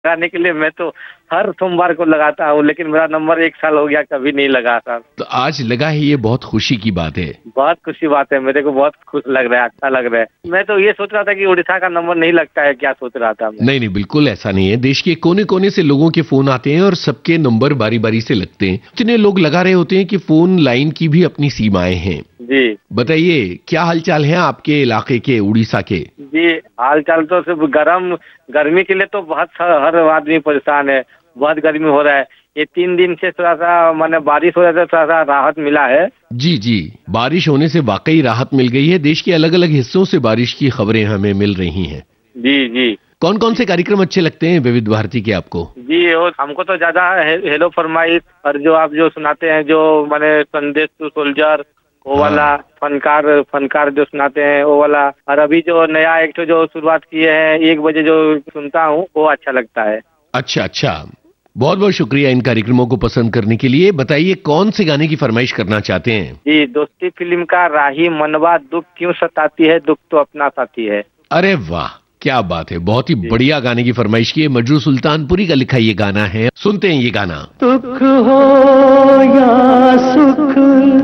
लगाने के लिए मैं तो हर सोमवार को लगाता हूँ, लेकिन मेरा नंबर 1 साल हो गया, कभी नहीं लगा सर। तो आज लगा है, ये बहुत खुशी की बात है। बहुत खुशी बात है, मेरे को बहुत खुश लग रहा है, अच्छा लग रहा है। मैं तो ये सोच रहा था कि उड़ीसा का नंबर नहीं लगता है, क्या सोच रहा था मैं। नहीं नहीं, बिल्कुल ऐसा नहीं है। देश के कोने कोने से लोगों के फोन आते हैं और सबके नंबर बारी बारी से लगते हैं। इतने लोग लगा रहे होते हैं कि फोन लाइन की भी अपनी सीमाएं हैं। जी बताइए, क्या हालचाल है आपके इलाके के, उड़ीसा के? जी, हाल चाल तो सिर्फ गर्मी के लिए तो बहुत हर आदमी परेशान है। बहुत गर्मी हो रहा है। ये 3 दिन से थोड़ा सा माने बारिश हो रहा था, थोड़ा सा राहत मिला है। जी जी, बारिश होने से वाकई राहत मिल गई है। देश के अलग अलग हिस्सों से बारिश की खबरें हमें मिल रही हैं। जी जी। कौन कौन से कार्यक्रम अच्छे लगते हैं विविध भारती के आपको? जी, और हमको तो ज्यादा हेलो फरमाइश, और जो आप जो सुनाते हैं, जो माने संदेश टू सोल्जर, वो वाला फनकार जो सुनाते हैं वो वाला, और अभी जो नया एक तो जो शुरुआत किए हैं 1 बजे जो सुनता हूँ, वो अच्छा लगता है। अच्छा अच्छा, बहुत बहुत शुक्रिया इन कार्यक्रमों को पसंद करने के लिए। बताइए, कौन से गाने की फरमाइश करना चाहते हैं? जी, दोस्ती फिल्म का राही मनवा, दुख क्यों सताती है, दुख तो अपना साथी है। अरे वाह, क्या बात है, बहुत ही बढ़िया गाने की फरमाइश की है। मजरू सुल्तानपुरी का लिखा ये गाना है, सुनते हैं ये गाना। दुख हो या सुख,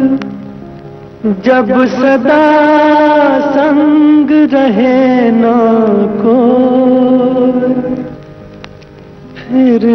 जब सदा संग रहे ना को, फिर